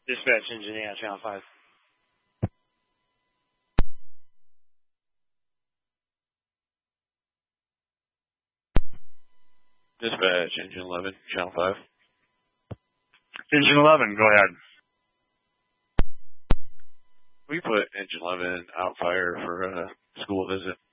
Dispatch Engineer, Channel 5. Dispatch, Engine 11, Channel 5. Engine 11, go ahead. We put Engine 11 out fire for a school visit.